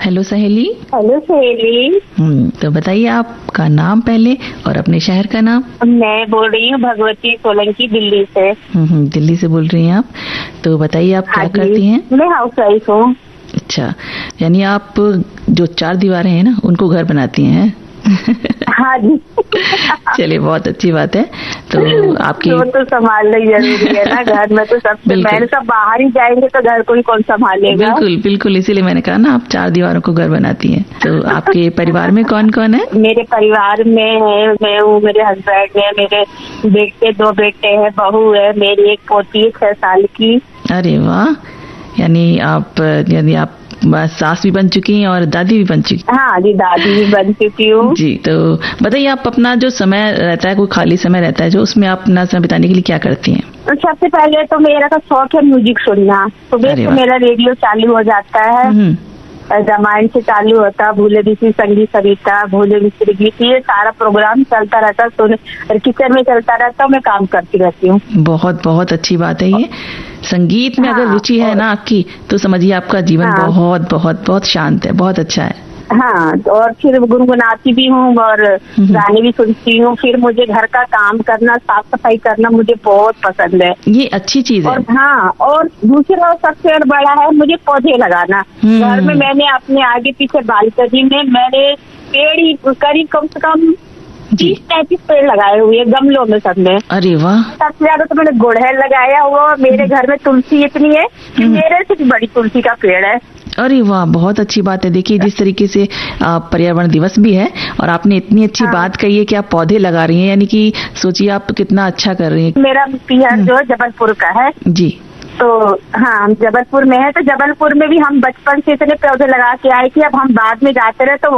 Hello सहेली। Hello सहेली। तो बताइए आपका नाम पहले और अपने शहर का नाम। मैं बोल रही हूँ भगवती सोलंकी, दिल्ली से। दिल्ली से बोल रही हैं आप। तो बताइए आप क्या करती हैं? मैं हाउस वाइफ हूँ। अच्छा, यानी आप जो 4 दीवारें हैं ना उनको घर बनाती हैं? हाँ जी। चलिए, बहुत अच्छी बात है। तो आपकी तो संभालना जरूरी है ना घर में, तो सबसे पहले सब बाहर ही जाएंगे तो घर को ही कौन संभालेगा। बिल्कुल बिल्कुल, इसीलिए मैंने कहा ना आप 4 दीवारों को घर बनाती हैं। तो आपके परिवार में कौन कौन है? मेरे परिवार में है, मैं हूँ, मेरे हस्बैंड है, मेरे बेटे 2 बेटे हैं, बहू है, मेरी एक पोती है 6 साल की। अरे वाह, यानी आप सास भी बन चुकी हैं और दादी भी बन चुकी। हाँ जी, दादी भी बन चुकी हूँ जी। तो बताइए, आप अपना जो समय रहता है, कोई खाली समय रहता है जो, उसमें आप अपना समय बिताने के लिए क्या करती हैं? तो सबसे पहले तो मेरा का शौक है म्यूजिक सुनना। सुबह तो मेरा रेडियो चालू हो जाता है, रामायण से चालू होता, भूले ऋषि संगीत सरिता, भूले ऋषि गीत, ये सारा प्रोग्राम चलता रहता, सुन और किचन में चलता रहता, मैं काम करती रहती हूँ। बहुत बहुत अच्छी बात है ये। संगीत में अगर रुचि है ना आपकी, तो समझिए आपका जीवन बहुत बहुत बहुत शांत है, बहुत अच्छा है। हाँ, और फिर गुनगुनाती भी हूँ और गाने भी सुनती हूँ। फिर मुझे घर का काम करना, साफ सफाई करना मुझे बहुत पसंद है। ये अच्छी चीज है। और हाँ, और दूसरा सबसे बड़ा है मुझे पौधे लगाना। घर में मैंने अपने आगे पीछे बालकनी में मैंने पेड़ ही करीब कम से कम 30-35 पेड़ लगाए हुए गमलों में, सब में। अरे वाह। सबसे ज्यादा तो मैंने गुड़हल लगाया हुआ। मेरे घर में तुलसी इतनी है कि मेरे से बड़ी तुलसी का पेड़ है। अरे वाह, बहुत अच्छी बात है। देखिए, जिस तरीके से पर्यावरण दिवस भी है और आपने इतनी अच्छी बात कही है कि आप पौधे लगा रही हैं, यानी कि सोचिए आप कितना अच्छा कर रही हैं। मेरा पियर जो है जबलपुर का है जी। तो हाँ, जबलपुर में है। तो जबलपुर में भी हम बचपन से इतने पौधे लगा के आए कि अब हम बाद में जाते रहे तो